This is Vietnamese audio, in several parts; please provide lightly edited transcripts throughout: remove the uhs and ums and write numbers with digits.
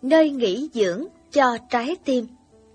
nơi nghỉ dưỡng cho trái tim.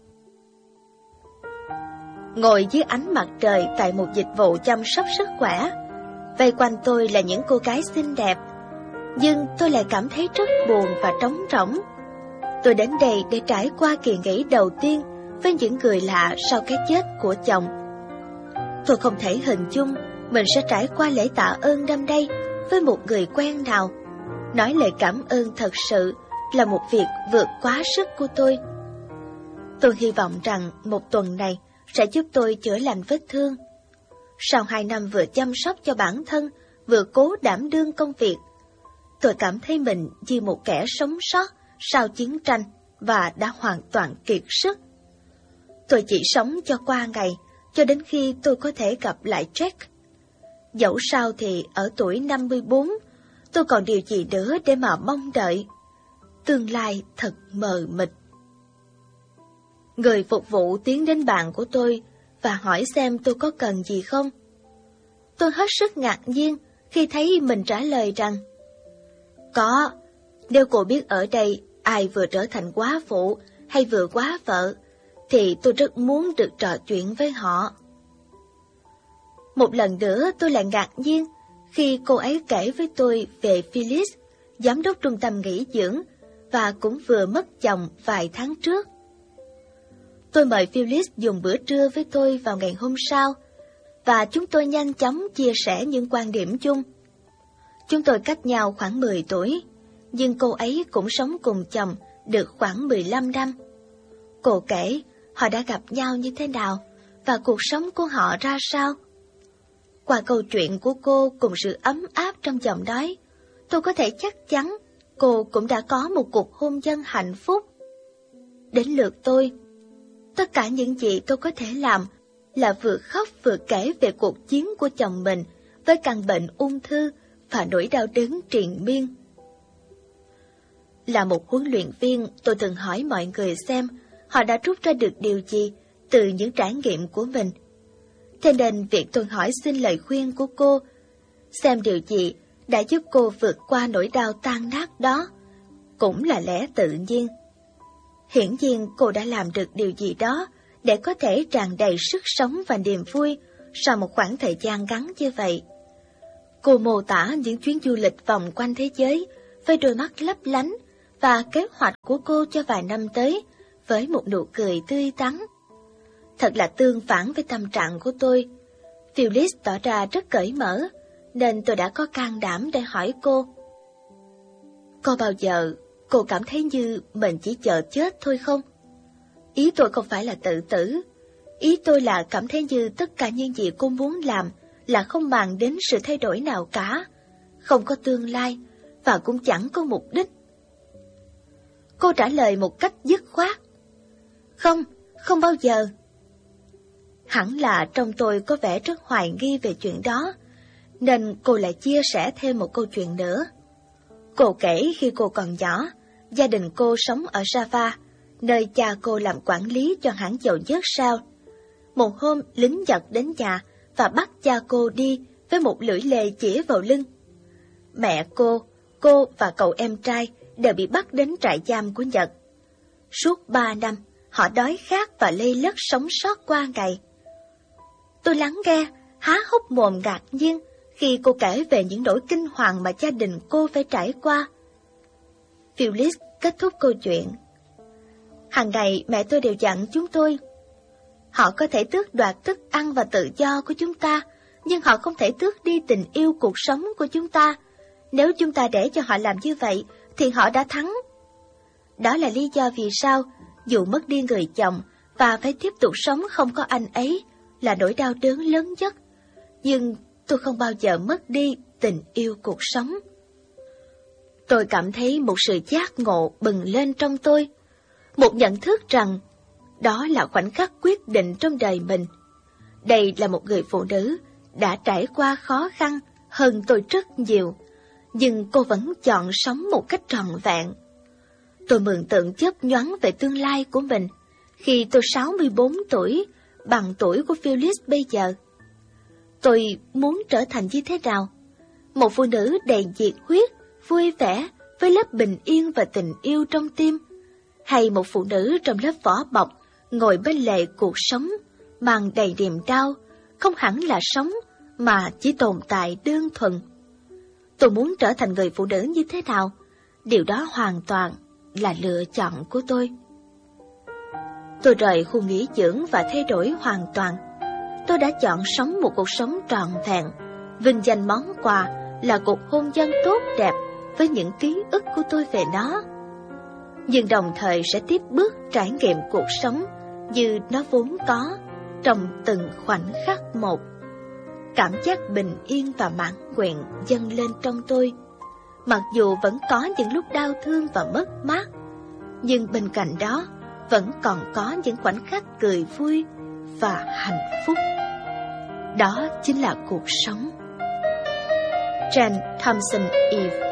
Ngồi dưới ánh mặt trời tại một dịch vụ chăm sóc sức khỏe, vây quanh tôi là những cô gái xinh đẹp, nhưng tôi lại cảm thấy rất buồn và trống rỗng. Tôi đến đây để trải qua kỳ nghỉ đầu tiên với những người lạ sau cái chết của chồng. Tôi không thể hình dung mình sẽ trải qua lễ tạ ơn năm nay với một người quen nào. Nói lời cảm ơn thật sự là một việc vượt quá sức của tôi. Tôi hy vọng rằng một tuần này sẽ giúp tôi chữa lành vết thương. Sau 2 năm vừa chăm sóc cho bản thân, vừa cố đảm đương công việc, tôi cảm thấy mình như một kẻ sống sót sau chiến tranh và đã hoàn toàn kiệt sức. Tôi chỉ sống cho qua ngày, cho đến khi tôi có thể gặp lại Jack. Dẫu sao thì ở tuổi 54, tôi còn điều gì nữa để mà mong đợi. Tương lai thật mờ mịt. Người phục vụ tiến đến bàn của tôi và hỏi xem tôi có cần gì không. Tôi hết sức ngạc nhiên khi thấy mình trả lời rằng: có, nếu cô biết ở đây ai vừa trở thành quá phụ hay vừa quá vợ, thì tôi rất muốn được trò chuyện với họ. Một lần nữa tôi lại ngạc nhiên khi cô ấy kể với tôi về Phyllis, giám đốc trung tâm nghỉ dưỡng, và cũng vừa mất chồng vài tháng trước. Tôi mời Phyllis dùng bữa trưa với tôi vào ngày hôm sau, và chúng tôi nhanh chóng chia sẻ những quan điểm chung. Chúng tôi cách nhau khoảng 10 tuổi, nhưng cô ấy cũng sống cùng chồng được khoảng 15 năm. Cô kể họ đã gặp nhau như thế nào và cuộc sống của họ ra sao. Qua câu chuyện của cô cùng sự ấm áp trong giọng nói, tôi có thể chắc chắn cô cũng đã có một cuộc hôn nhân hạnh phúc. Đến lượt tôi, tất cả những gì tôi có thể làm là vừa khóc vừa kể về cuộc chiến của chồng mình với căn bệnh ung thư và nỗi đau đớn triền miên. Là một huấn luyện viên, tôi từng hỏi mọi người xem họ đã rút ra được điều gì từ những trải nghiệm của mình. Thế nên việc tôi hỏi xin lời khuyên của cô, xem điều gì đã giúp cô vượt qua nỗi đau tan nát đó, cũng là lẽ tự nhiên. Hiển nhiên cô đã làm được điều gì đó để có thể tràn đầy sức sống và niềm vui sau một khoảng thời gian ngắn như vậy. Cô mô tả những chuyến du lịch vòng quanh thế giới với đôi mắt lấp lánh và kế hoạch của cô cho vài năm tới với một nụ cười tươi tắn. Thật là tương phản với tâm trạng của tôi. Phyllis tỏ ra rất cởi mở, nên tôi đã có can đảm để hỏi cô. Có bao giờ cô cảm thấy như mình chỉ chờ chết thôi không? Ý tôi không phải là tự tử. Ý tôi là cảm thấy như tất cả những gì cô muốn làm là không màng đến sự thay đổi nào cả, không có tương lai và cũng chẳng có mục đích. Cô trả lời một cách dứt khoát: Không, không bao giờ. Hẳn là trong tôi có vẻ rất hoài nghi về chuyện đó, nên cô lại chia sẻ thêm một câu chuyện nữa. Cô kể khi cô còn nhỏ, gia đình cô sống ở Java, nơi cha cô làm quản lý cho hãng dầu nhất Shell. Một hôm, lính Nhật đến nhà và bắt cha cô đi với một lưỡi lê chĩa vào lưng. Mẹ cô và cậu em trai đều bị bắt đến trại giam của Nhật. Suốt 3 năm, họ đói khát và lây lất sống sót qua ngày. Tôi lắng nghe, há hốc mồm ngạc nhiên khi cô kể về những nỗi kinh hoàng mà gia đình cô phải trải qua. Phyllis kết thúc câu chuyện: Hàng ngày mẹ tôi đều dặn chúng tôi, họ có thể tước đoạt thức ăn và tự do của chúng ta, nhưng họ không thể tước đi tình yêu cuộc sống của chúng ta. Nếu chúng ta để cho họ làm như vậy, thì họ đã thắng. Đó là lý do vì sao, dù mất đi người chồng và phải tiếp tục sống không có anh ấy là nỗi đau đớn lớn nhất, nhưng tôi không bao giờ mất đi tình yêu cuộc sống. Tôi cảm thấy một sự giác ngộ bừng lên trong tôi, một nhận thức rằng đó là khoảnh khắc quyết định trong đời mình. Đây là một người phụ nữ đã trải qua khó khăn hơn tôi rất nhiều, nhưng cô vẫn chọn sống một cách trọn vẹn. Tôi mường tượng chớp nhoáng về tương lai của mình khi tôi 64 tuổi, bằng tuổi của Phyllis bây giờ. Tôi muốn trở thành như thế nào? Một phụ nữ đầy nhiệt huyết, vui vẻ, với lớp bình yên và tình yêu trong tim, hay một phụ nữ trong lớp vỏ bọc ngồi bên lề cuộc sống, mang đầy niềm đau, không hẳn là sống mà chỉ tồn tại đơn thuần. Tôi muốn trở thành người phụ nữ như thế nào? Điều đó hoàn toàn là lựa chọn của tôi. Tôi rời khu nghỉ dưỡng và thay đổi hoàn toàn. Tôi đã chọn sống một cuộc sống trọn vẹn, vinh danh món quà là cuộc hôn nhân tốt đẹp với những ký ức của tôi về nó. Nhưng đồng thời sẽ tiếp bước trải nghiệm cuộc sống như nó vốn có, trong từng khoảnh khắc một. Cảm giác bình yên và mãn nguyện dâng lên trong tôi. Mặc dù vẫn có những lúc đau thương và mất mát, nhưng bên cạnh đó vẫn còn có những khoảnh khắc cười vui và hạnh phúc. Đó chính là cuộc sống. Jane Thompson Eve.